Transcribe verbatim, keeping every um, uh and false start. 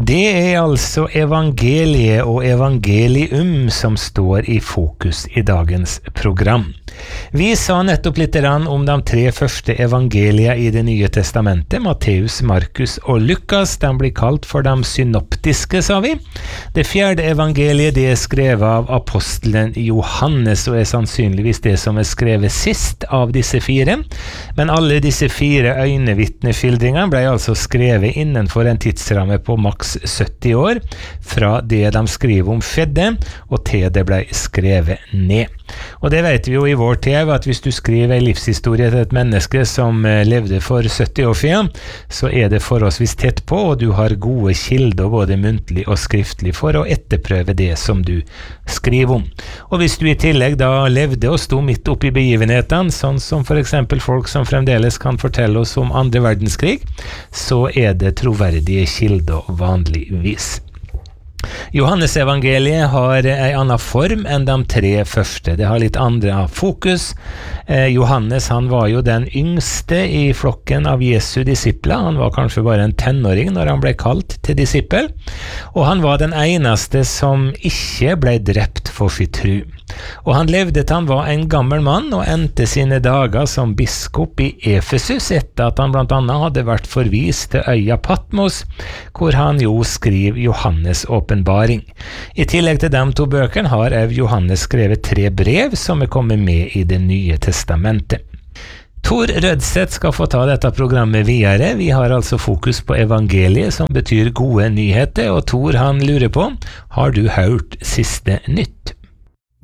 Det er altså evangeliet og evangelium som står i fokus i dagens program. Vi sa nettopp litt om de tre første evangelia i det nye testamentet, Matteus, Markus og Lukas. De blir kalt for de synoptiske, sa vi. Det fjerde evangeliet det er skrevet av apostelen Johannes, og er sannsynligvis det som er skrevet sist av disse fire. Men alle disse fire øynevittneskildringene ble altså skrevet innenfor en tidsramme på maks sytti år, fra det de skriver om skjedde, og til det ble skrevet ned. Og det vet vi jo i vår tid, at hvis du skriver en livshistorie til et menneske som levde for sytti år siden, så er det forholdsvis tett på, og du har gode kilder både muntlig og skriftlig for å etterprøve det som du skriver om. Og hvis du i tillegg da levde og sto midt oppe i begivenhetene, sånn som for eksempel folk som fremdeles kan fortelle oss om andre verdenskrig, så er det troverdige kilder vanligvis. Johannes evangeliet har en annen form enn de tre første. Det har litt andre fokus. Eh, Johannes han var jo den yngste i flokken av Jesu disipler. Han var kanskje bare en tenåring når han ble kalt til disippel. Og han var den eneste som ikke ble drept for sitt tro. Og han levde til han var en gammel mann og endte sine dager som biskop i Efesus etter at han blant annet hadde vært forvist til øya Patmos, hvor han jo skriver Johannes åpenbaring. I tillegg til de to bøkene har Ev Johannes skrevet tre brev som er kommet med i det nye testamentet. Tor Rødseth skal få ta dette programmet videre. Vi har altså fokus på evangeliet, som betyr gode nyheter, og Tor han lurer på, har du hørt siste nytt?